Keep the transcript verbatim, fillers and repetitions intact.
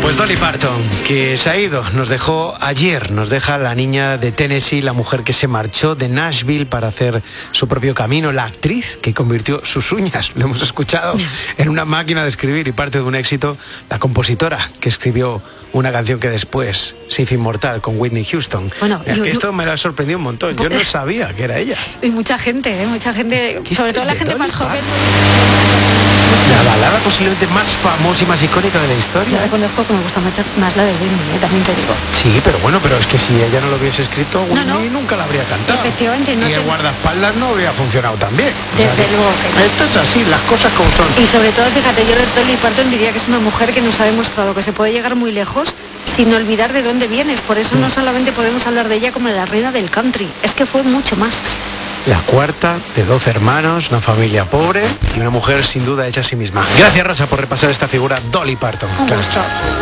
Pues Dolly Parton, que se ha ido, nos dejó ayer, nos deja la niña de Tennessee, la mujer que se marchó de Nashville para hacer su propio camino, la actriz que convirtió sus uñas, lo hemos escuchado, en una máquina de escribir y parte de un éxito, la compositora que escribió una canción que después se hizo inmortal con Whitney Houston. Bueno, yo, esto yo, me lo ha sorprendido un montón, yo no sabía que era ella. Y mucha gente, ¿eh? mucha gente, sobre todo la gente más joven. La balada posiblemente más famosa y más icónica de la historia. Yo reconozco que me gusta más la de Whitney, ¿eh? También te digo. Sí, pero bueno, pero es que si ella no lo hubiese escrito, Whitney no, no. nunca la habría cantado. Efectivamente. No y el te... guardaespaldas no habría funcionado tan bien. Desde o sea, luego que no. Esto es así, las cosas como son. Y sobre todo, fíjate, yo de Dolly Parton diría que es una mujer que nos ha demostrado que se puede llegar muy lejos sin olvidar de dónde vienes. Por eso mm. no solamente podemos hablar de ella como la reina del country, es que fue mucho más. La cuarta de doce hermanos, una familia pobre y una mujer sin duda hecha a sí misma. Gracias, Rosa, por repasar esta figura Dolly Parton. Un gusto.